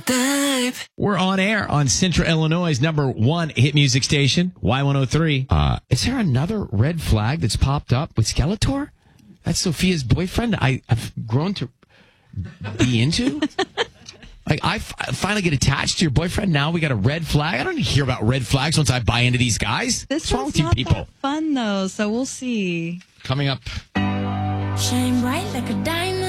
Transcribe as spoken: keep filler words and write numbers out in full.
We're on air on Central Illinois' number one hit music station, Y one oh three. Uh, is there another red flag that's popped up with Skeletor? That's Sophia's boyfriend I, I've grown to be into? Like, I f- finally get attached to your boyfriend. Now we got a red flag. I don't hear about red flags once I buy into these guys. This What's wrong one's with you not people? that fun, though, so we'll see. Coming up. Shine bright like a diamond.